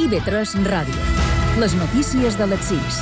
IB3 Ràdio. Les notícies de les 6.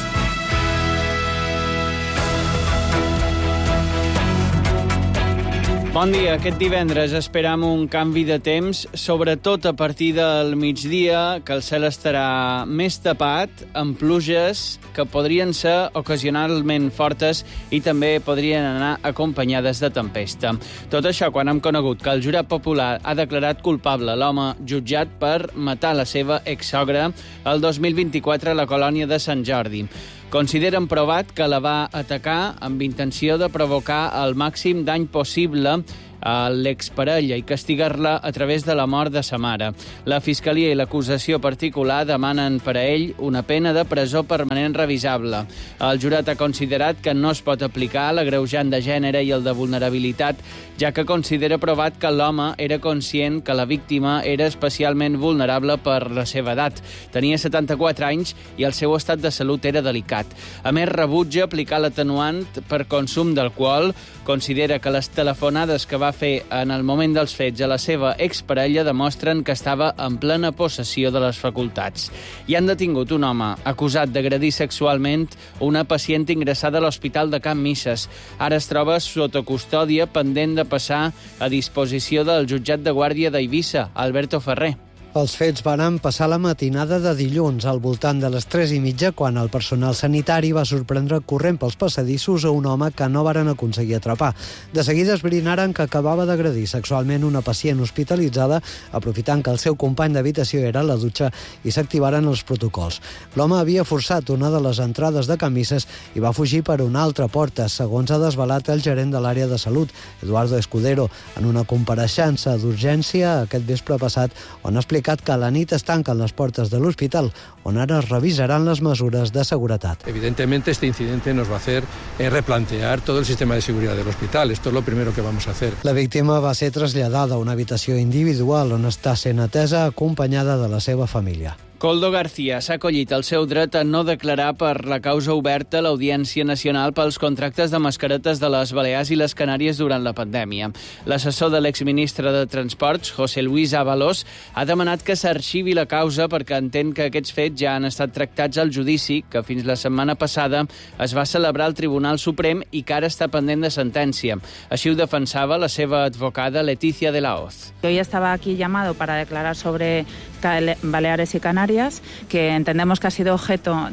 Bon dia. Aquest divendres esperam un canvi de temps, sobretot a partir del migdia, que el cel estarà més tapat, amb pluges que podrien ser ocasionalment fortes i també podrien anar acompanyades de tempesta. Tot això quan hem conegut que el jurat popular ha declarat culpable l'home jutjat per matar la seva exsogra el 2024 a la colònia de Sant Jordi. Consideren provat que la va atacar amb intenció de provocar el màxim dany possible a l'exparella i castigar-la a través de la mort de sa mare. La Fiscalia i l'acusació particular demanen per a ell una pena de presó permanent revisable. El jurat ha considerat que no es pot aplicar l'agreujant de gènere i el de vulnerabilitat, ja que considera provat que l'home era conscient que la víctima era especialment vulnerable per la seva edat. Tenia 74 anys i el seu estat de salut era delicat. A més, rebutja aplicar l'atenuant per consum d'alcohol. Considera que les telefonades que va fer en el moment dels fets a la seva exparella demostren que estava en plena possessió de les facultats. I han detingut un home acusat d'agredir sexualment una pacient ingressada a l'Hospital de Can Misses. Ara es troba sota custòdia pendent de passar a disposició del jutjat de guàrdia d'Eivissa, Alberto Ferrer. Els fets van passar la matinada de dilluns, al voltant de les 3:30, quan el personal sanitari va sorprendre corrent pels passadissos a un home que no varen aconseguir atrapar. De seguida esbrinaren que acabava d'agredir sexualment una pacient hospitalitzada, aprofitant que el seu company d'habitació era a la dutxa, i s'activaren els protocols. L'home havia forçat una de les entrades de camises i va fugir per una altra porta, segons ha desvelat el gerent de l'àrea de salut, Eduardo Escudero, en una compareixença d'urgència aquest vespre passat, on ha explicat que a la nit es tanquen les portes de l'hospital, on ara es revisaran les mesures de seguretat. Evidentemente, este incidente nos va a hacer replantear todo el sistema de seguridad del hospital. Esto es lo primero que vamos a hacer. La víctima va ser traslladada a una habitació individual on està sent atesa acompanyada de la seva família. Koldo García s'ha acollit el seu dret a no declarar per la causa oberta a l'Audiència Nacional pels contractes de mascaretes de les Balears i les Canàries durant la pandèmia. L'assessor de l'exministre de Transports, José Luis Ábalos, ha demanat que s'arxivi la causa perquè entén que aquests fets ja han estat tractats al judici que fins la setmana passada es va celebrar al Tribunal Suprem i que ara està pendent de sentència. Així ho defensava la seva advocada Leticia de la Hoz. Hoy estaba aquí llamado para declarar sobre Baleares y Canarias, que entendemos que ha sido objeto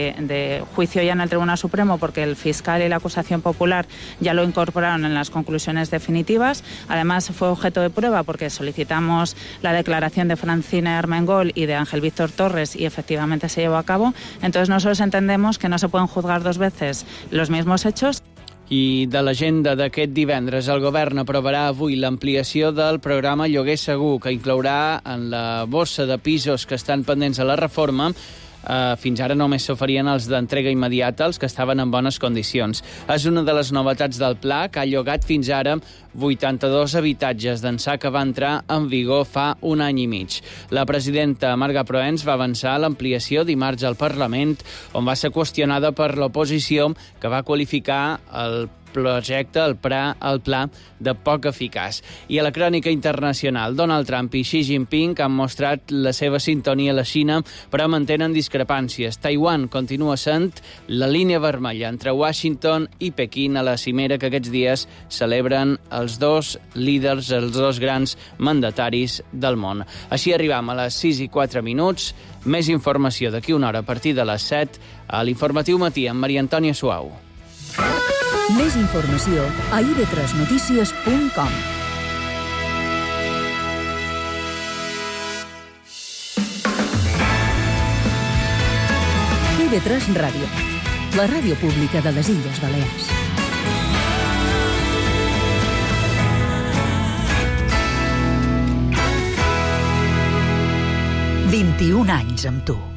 de juicio ya en el Tribunal Supremo porque el fiscal y la acusación popular ya lo incorporaron en las conclusiones definitivas. Además, fue objeto de prueba porque solicitamos la declaración de Francina Armengol y de Ángel Víctor Torres y efectivamente se llevó a cabo. Entonces, nosotros entendemos que no se pueden juzgar dos veces los mismos hechos. I de l'agenda d'aquest divendres, el govern aprovarà avui l'ampliació del programa Lloguer Segur, que inclourà en la bossa de pisos que estan pendents a la reforma. Fins ara només s'oferien els d'entrega immediata, els que estaven en bones condicions. És una de les novetats del pla, que ha llogat fins ara 82 habitatges d'ençà que va entrar en vigor fa un any i mig. La presidenta Marga Proens va avançar l'ampliació dimarts al Parlament, on va ser qüestionada per l'oposició, que va qualificar el projecte, el pla de poc eficaç. I a la crònica internacional, Donald Trump i Xi Jinping han mostrat la seva sintonia a la Xina, però mantenen discrepàncies. Taiwan continua sent la línia vermella entre Washington i Pequín a la cimera que aquests dies celebren els dos líders, els dos grans mandataris del món. Així arribam a les 6:04. Més informació d'aquí una hora a partir de les 7 a l'Informatiu Matí amb Maria Antònia Suau. Més informació a ib3notícies.com. IB3 Ràdio, la ràdio pública de les Illes Balears. «21 anys amb tu».